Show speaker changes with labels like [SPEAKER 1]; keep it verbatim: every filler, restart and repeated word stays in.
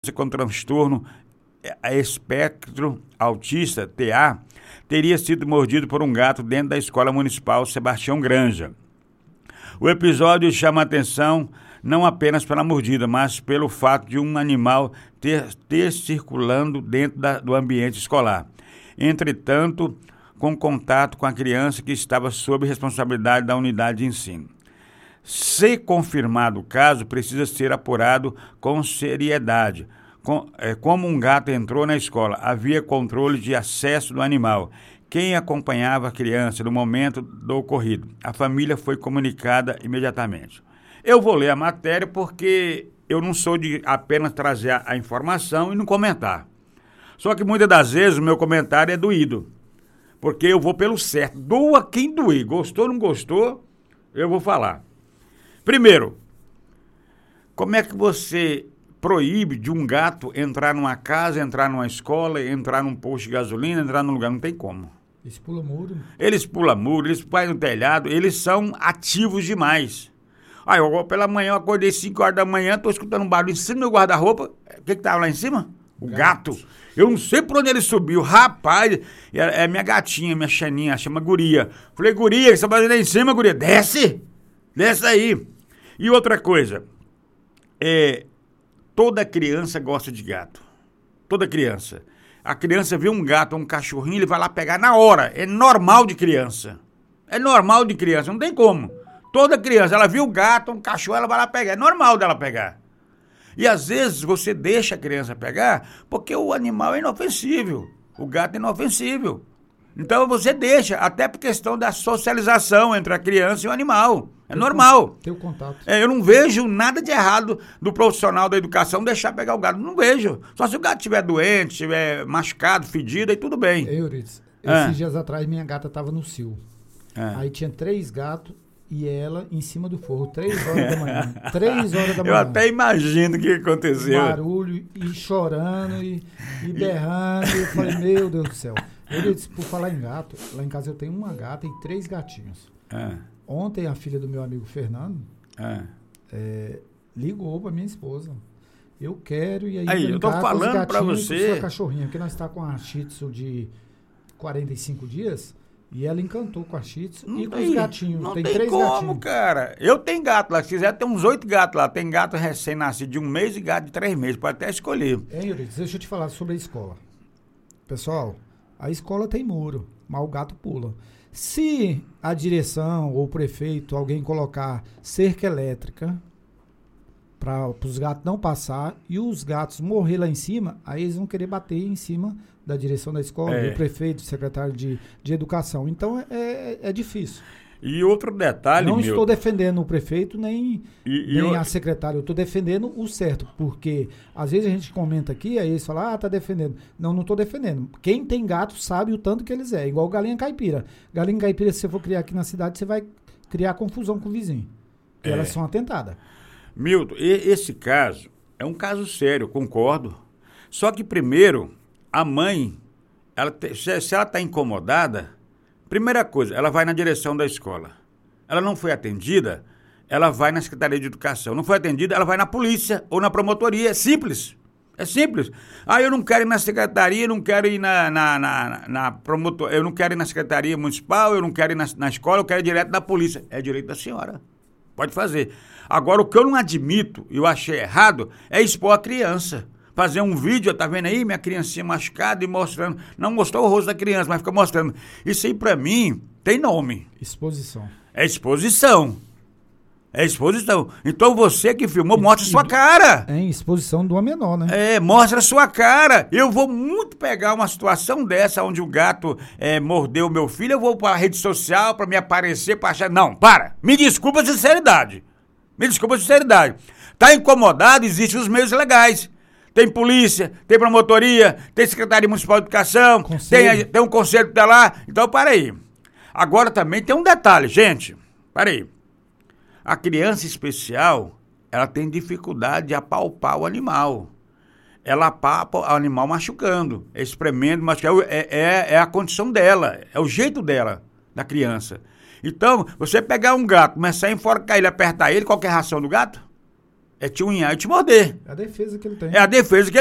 [SPEAKER 1] com transtorno espectro autista, T A, teria sido mordido por um gato dentro da Escola Municipal Sebastião Granja. O episódio chama a atenção não apenas pela mordida, mas pelo fato de um animal ter, ter circulando dentro da, do ambiente escolar. Entretanto, com contato com a criança que estava sob responsabilidade da unidade de ensino. Se confirmado o caso, precisa ser apurado com seriedade. Com, é, como um gato entrou na escola, havia controle de acesso do animal. Quem acompanhava a criança no momento do ocorrido? A família foi comunicada imediatamente. Eu vou ler a matéria porque eu não sou de apenas trazer a, a informação e não comentar. Só que muitas das vezes o meu comentário é doído, porque eu vou pelo certo. Doa quem doer. Gostou ou não gostou, eu vou falar. Primeiro, como é que você proíbe de um gato entrar numa casa, entrar numa escola, entrar num posto de gasolina, entrar num lugar? Não tem como.
[SPEAKER 2] Eles pulam muro.
[SPEAKER 1] Eles pulam muro, eles pulam no telhado, eles são ativos demais. Aí, eu, pela manhã, eu acordei cinco horas da manhã, tô escutando um barulho em cima do meu guarda-roupa. O que que tava lá em cima? O gato. gato. Eu não sei por onde ele subiu. Rapaz, é, é minha gatinha, minha xaninha, chama Guria. Falei, Guria, o que você tá fazendo aí em cima, Guria? Desce! Desce aí. E outra coisa, é, toda criança gosta de gato. Toda criança. A criança vê um gato ou um cachorrinho, ele vai lá pegar na hora. É normal de criança. É normal de criança, não tem como. Toda criança, ela viu um gato, um cachorro, ela vai lá pegar. É normal dela pegar. E às vezes você deixa a criança pegar porque o animal é inofensível. O gato é inofensível. Então você deixa, até por questão da socialização entre a criança e o animal. É normal.
[SPEAKER 2] Tem o contato.
[SPEAKER 1] É, eu não vejo nada de errado do profissional da educação deixar pegar o gato. Não vejo. Só se o gato estiver doente, estiver machucado, fedido, aí tudo bem.
[SPEAKER 2] Eurides,
[SPEAKER 1] Ah.
[SPEAKER 2] esses dias atrás minha gata estava no cio.
[SPEAKER 1] Ah.
[SPEAKER 2] Aí tinha três gatos e ela em cima do forro, três horas da manhã. Três horas da manhã.
[SPEAKER 1] Eu até imagino o que aconteceu.
[SPEAKER 2] Barulho, e chorando, e, e berrando. E eu falei, meu Deus do céu. Eurides, por falar em gato, lá em casa eu tenho uma gata e três gatinhos.
[SPEAKER 1] Ah.
[SPEAKER 2] Ontem a filha do meu amigo Fernando
[SPEAKER 1] Ah.
[SPEAKER 2] é, ligou para minha esposa. Eu quero e aí,
[SPEAKER 1] Aí, eu tô
[SPEAKER 2] brincar com os
[SPEAKER 1] falando pra
[SPEAKER 2] gatinhos e com
[SPEAKER 1] você.
[SPEAKER 2] sua cachorrinha, porque nós está com a Shih Tzu de quarenta e cinco dias e ela encantou com a Shih Tzu
[SPEAKER 1] Não
[SPEAKER 2] e com
[SPEAKER 1] tem,
[SPEAKER 2] os gatinhos.
[SPEAKER 1] Não
[SPEAKER 2] tem,
[SPEAKER 1] tem
[SPEAKER 2] três
[SPEAKER 1] como,
[SPEAKER 2] gatinhos.
[SPEAKER 1] cara. Eu tenho gato lá. Se quiser, tem uns oito gatos lá. Tem gato recém-nascido de um mês e gato de três meses. Pode até escolher.
[SPEAKER 2] Hein, Eurides, deixa eu te falar sobre a escola. Pessoal, a escola tem muro, mas o gato pula. Se a direção ou o prefeito, alguém colocar cerca elétrica para os gatos não passar e os gatos morrer lá em cima, aí eles vão querer bater em cima da direção da escola,
[SPEAKER 1] É.
[SPEAKER 2] do prefeito, do secretário de, de educação. Então é, é, é difícil.
[SPEAKER 1] E outro detalhe,
[SPEAKER 2] Não
[SPEAKER 1] meu...
[SPEAKER 2] estou defendendo o prefeito nem,
[SPEAKER 1] E- e
[SPEAKER 2] nem
[SPEAKER 1] eu-
[SPEAKER 2] a secretária, eu estou defendendo o certo, porque às vezes a gente comenta aqui, aí eles falam, ah, tá defendendo. Não, não estou defendendo. Quem tem gato sabe o tanto que eles é, igual galinha caipira. Galinha caipira, se você for criar aqui na cidade, você vai criar confusão com o vizinho, porque
[SPEAKER 1] É.
[SPEAKER 2] elas são atentadas.
[SPEAKER 1] Milton, e- esse caso é um caso sério, concordo. Só que primeiro, a mãe, ela te- se, se ela está incomodada, primeira coisa, ela vai na direção da escola. Ela não foi atendida, ela vai na Secretaria de Educação. Não foi atendida, ela vai na polícia ou na promotoria. É simples. É simples. Ah, eu não quero ir na secretaria, não quero ir na, na, na, na promotoria, eu não quero ir na Secretaria Municipal, eu não quero ir na, na escola, eu quero ir direto da polícia. É direito da senhora. Pode fazer. Agora, o que eu não admito, e eu achei errado, é expor a criança. Fazer um vídeo, tá vendo aí, minha criancinha machucada e mostrando. Não mostrou o rosto da criança, mas fica mostrando. Isso aí, pra mim, tem nome.
[SPEAKER 2] Exposição.
[SPEAKER 1] É exposição. É exposição. Então, você que filmou, mostra sua cara.
[SPEAKER 2] É em exposição do homem menor, né?
[SPEAKER 1] É, mostra a sua cara. Eu vou muito pegar uma situação dessa, onde o gato é, mordeu meu filho, eu vou para a rede social para me aparecer, para achar... Não, para. Me desculpa a sinceridade. Me desculpa a sinceridade. Tá incomodado, existem os meios legais. Tem polícia, tem promotoria, tem Secretaria Municipal de Educação, tem, tem um conselho que tá lá. Então, para aí. Agora também tem um detalhe, gente. Para aí. A criança especial, ela tem dificuldade de apalpar o animal. Ela apalpa o animal machucando, espremendo, machucando. É, é, é a condição dela, é o jeito dela, da criança. Então, você pegar um gato, começar a enforcar ele, apertar ele, qual que é a ração do gato? É te unhar e te morder.
[SPEAKER 2] É a defesa que ele tem.
[SPEAKER 1] É a defesa que